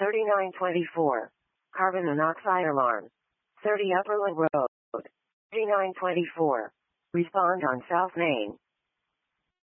3924. Carbon monoxide alarm. 30 Upperland Road. 3924. Respond on South Main.